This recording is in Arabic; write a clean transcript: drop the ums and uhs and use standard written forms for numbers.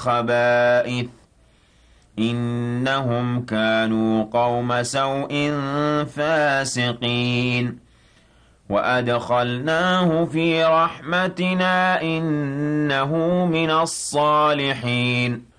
الْخَبَائِثِ إِنَّهُمْ كَانُوا قَوْمَ سَوْءٍ فَاسِقِينَ وَأَدْخَلْنَاهُ فِي رَحْمَتِنَا إِنَّهُ مِنَ الصَّالِحِينَ